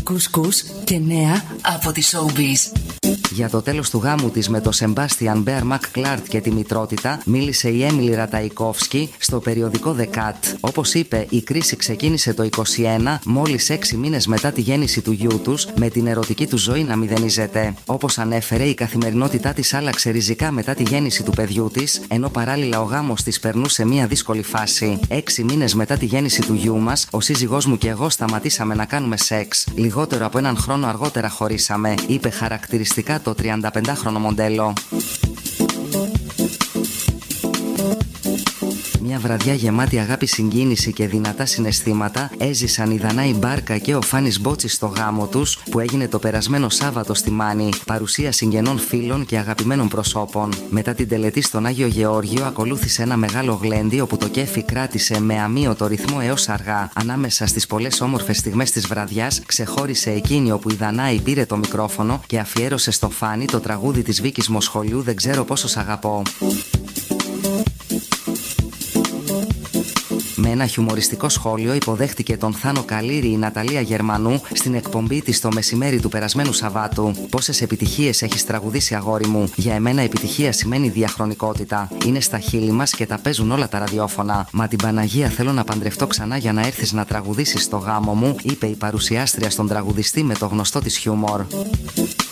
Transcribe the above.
κουσκούς και νέα από τη Showbiz. Για το τέλος του γάμου της με το Σεμπάστιαν Μπέαρ Μακκλάρτ και τη μητρότητα μίλησε η Έμιλι Ραταϊκόφσκι στο περιοδικό The Cut. Όπως είπε, η κρίση ξεκίνησε το 2021, μόλις 6 μήνες μετά τη γέννηση του γιού τους, με την ερωτική του ζωή να μηδενίζεται. Όπως ανέφερε, η καθημερινότητά της άλλαξε ριζικά μετά τη γέννηση του παιδιού της, ενώ παράλληλα ο γάμος της περνούσε μια δύσκολη φάση. 6 μήνες μετά τη γέννηση του γιού μας, ο σύζυγός μου και εγώ σταματήσαμε να κάνουμε σεξ. Λιγότερο από έναν χρόνο αργότερα χωρίσαμε, είπε χαρακτηριστικά το 35χρονο μοντέλο. Μια βραδιά γεμάτη αγάπη, συγκίνηση και δυνατά συναισθήματα έζησαν η Δανάη Μπάρκα και ο Φάνης Μπότσης στο γάμο τους, που έγινε το περασμένο Σάββατο στη Μάνη, παρουσία συγγενών φίλων και αγαπημένων προσώπων. Μετά την τελετή στον Άγιο Γεώργιο ακολούθησε ένα μεγάλο γλέντι, όπου το κέφι κράτησε με αμύωτο ρυθμό έως αργά. Ανάμεσα στις πολλές όμορφες στιγμές της βραδιάς ξεχώρισε εκείνη όπου η Δανάη πήρε το μικρόφωνο και αφιέρωσε στο Φάνη το τραγούδι της Βίκης Μοσχολιού «Δεν ξέρω πόσο σ' αγαπώ». Με ένα χιουμοριστικό σχόλιο υποδέχτηκε τον Θάνο Καλήρη η Ναταλία Γερμανού στην εκπομπή της το μεσημέρι του περασμένου Σαββάτου. «Πόσες επιτυχίες έχεις τραγουδήσει, αγόρι μου. Για εμένα επιτυχία σημαίνει διαχρονικότητα. Είναι στα χείλη μας και τα παίζουν όλα τα ραδιόφωνα. Μα την Παναγία θέλω να παντρευτώ ξανά για να έρθεις να τραγουδήσεις στο γάμο μου», είπε η παρουσιάστρια στον τραγουδιστή με το γνωστό της χιούμορ.